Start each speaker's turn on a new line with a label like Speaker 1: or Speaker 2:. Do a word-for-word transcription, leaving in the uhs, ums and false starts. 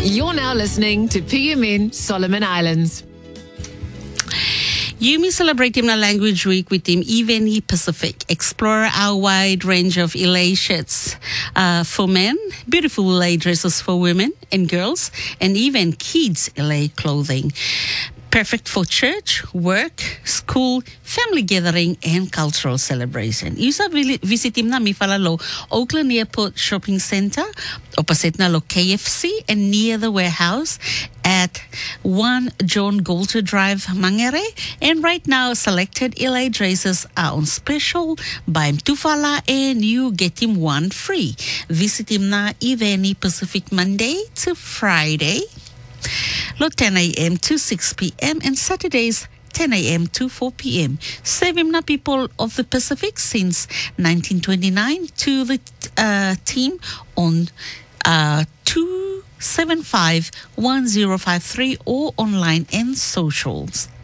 Speaker 1: You're now listening to P M N Solomon Islands.
Speaker 2: Yumi celebrate him na Language Week with him Iveni Pacific. Explore our wide range of Ilay shirts uh, for men, beautiful Ilay dresses for women and girls, and even kids Ilay clothing. Perfect for church, work, school, family gathering, and cultural celebration. Usa visit him na Mifalalo, Auckland Airport Shopping Centre, opposite na lo K F C, and near the warehouse at one John Golter Drive, Mangere. And right now, selected Ilay dresses are on special. Buy him two fala and you get him one free. Visit him na Iveni Pacific Monday to Friday. Lo ten a.m. to six p.m. and Saturdays ten a.m. to four p.m. Save him na people of the Pacific since nineteen twenty-nine to the uh, team on uh, two seven five one zero five three or online and socials.